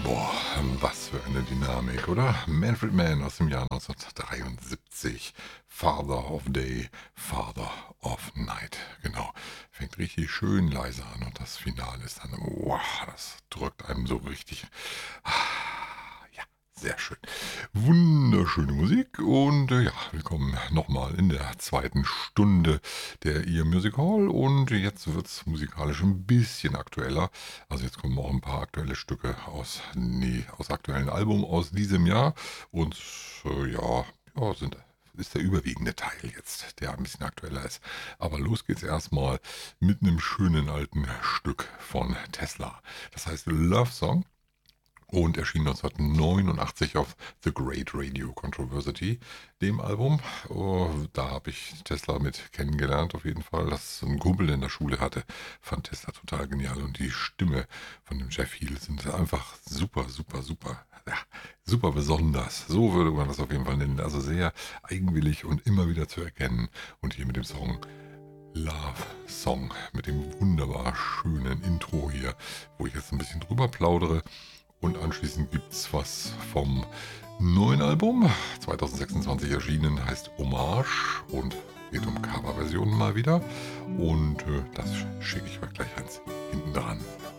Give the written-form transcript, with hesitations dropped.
Boah, was für eine Dynamik, oder? Manfred Mann aus dem Jahr 1973. Father of Day, Father of Night. Genau. Fängt richtig schön leise an und das Finale ist dann, wow, das drückt einem so richtig. Ah, ja, sehr schön. Wunderschöne Musik und ja, willkommen nochmal in der zweiten Stunde der Ear Music Hall und jetzt wird es musikalisch ein bisschen aktueller. Also jetzt kommen auch ein paar aktuelle Stücke aus aktuellen Album aus diesem Jahr und ist der überwiegende Teil jetzt, der ein bisschen aktueller ist. Aber los geht's erstmal mit einem schönen alten Stück von Tesla. Das heißt Love Song und erschien 1989 auf The Great Radio Controversy, dem Album. Oh, da habe ich Tesla mit kennengelernt, auf jeden Fall. Das ein Kumpel in der Schule hatte, fand Tesla total genial. Und die Stimme von dem Jeff Heal sind einfach super, super, super, ja, super besonders. So würde man das auf jeden Fall nennen. Also sehr eigenwillig und immer wieder zu erkennen. Und hier mit dem Song Love Song, mit dem wunderbar schönen Intro hier, wo ich jetzt ein bisschen drüber plaudere. Und anschließend gibt es was vom neuen Album, 2026 erschienen, heißt Hommage und geht um Coverversionen mal wieder. Und das schicke ich euch gleich eins hinten dran.